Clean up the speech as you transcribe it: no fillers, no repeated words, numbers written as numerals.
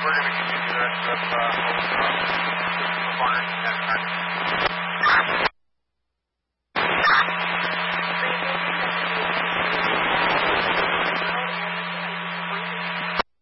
we're going to continue the rest of what we're on. Keep the corner,